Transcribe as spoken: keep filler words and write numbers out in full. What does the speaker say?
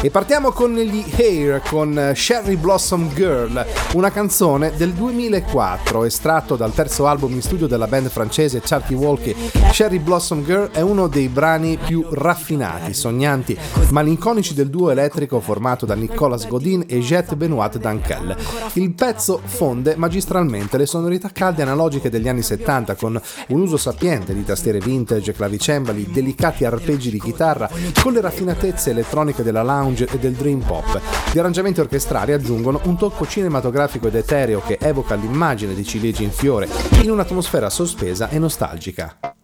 E partiamo con gli Hair con Cherry Blossom Girl, una canzone del duemilaquattro, estratto dal terzo album in studio della band francese Charky Walkie. Cherry Blossom Girl è uno dei brani più raffinati, sognanti, malinconici del duo elettrico formato da Nicolas Godin e Jet Benoit Dankel. Il pezzo fonde magistralmente le sonorità calde analogiche degli anni settanta con un uso sapiente di tastiere vintage, clavicembali, delicati arpeggi di chitarra con le raffinatezze elettroniche della lounge e del dream pop. Gli arrangiamenti orchestrali aggiungono un tocco cinematografico ed etereo che evoca l'immagine di ciliegi in fiore in un'atmosfera sospesa e nostalgica.